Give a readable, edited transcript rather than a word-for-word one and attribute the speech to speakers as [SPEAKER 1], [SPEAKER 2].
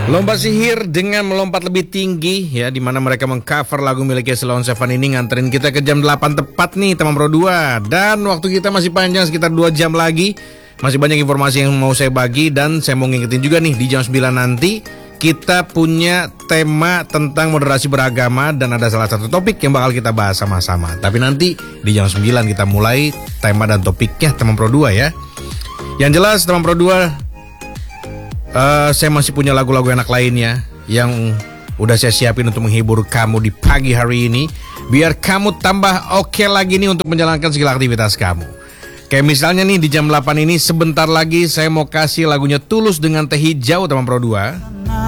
[SPEAKER 1] Lomba sihir dengan melompat lebih tinggi ya, di mana mereka mengcover lagu miliknya Sheila on 7 ini nganterin kita ke jam 8 tepat nih teman Pro 2. Dan waktu kita masih panjang sekitar 2 jam lagi. Masih banyak informasi yang mau saya bagi dan saya mau ngingetin juga nih di jam 9 nanti kita punya tema tentang moderasi beragama dan ada salah satu topik yang bakal kita bahas sama-sama. Tapi nanti di jam 9 kita mulai tema dan topiknya teman Pro 2 ya. Yang jelas teman Pro 2, saya masih punya lagu-lagu enak lainnya yang udah saya siapin untuk menghibur kamu di pagi hari ini, biar kamu tambah oke lagi nih untuk menjalankan segala aktivitas kamu. Kayak misalnya nih di jam 8 ini sebentar lagi saya mau kasih lagunya Tulus dengan Teh Hijau teman Pro 2.